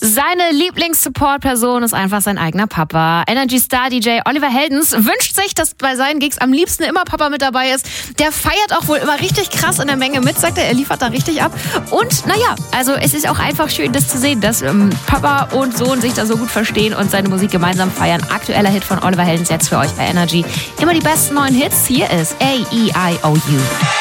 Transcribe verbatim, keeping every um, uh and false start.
Seine Lieblings-Support-Person ist einfach sein eigener Papa. Energy-Star-D J Oliver Heldens wünscht sich, dass bei seinen Gigs am liebsten immer Papa mit dabei ist. Der feiert auch wohl immer richtig krass in der Menge mit, sagt er. Er liefert da richtig ab. Und naja, also es ist auch einfach schön, das zu sehen, dass ähm, Papa und Sohn sich da so gut verstehen und seine Musik gemeinsam feiern. Aktueller Hit von Oliver Heldens jetzt für euch bei Energy. Immer die besten neuen Hits. Hier ist A E I O U.